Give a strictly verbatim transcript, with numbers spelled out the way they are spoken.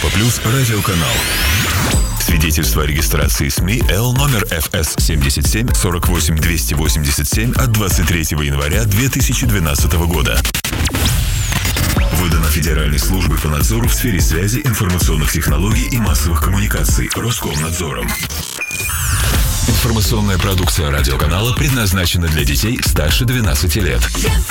Европа Плюс радиоканал. Свидетельство о регистрации СМИ Л номер Эф Эс семьдесят семь сорок восемь двести восемьдесят семь от двадцать третьего января две тысячи двенадцатого года. Выдано Федеральной службой по надзору в сфере связи, информационных технологий и массовых коммуникаций Роскомнадзором. Информационная продукция радиоканала предназначена для детей старше двенадцати лет.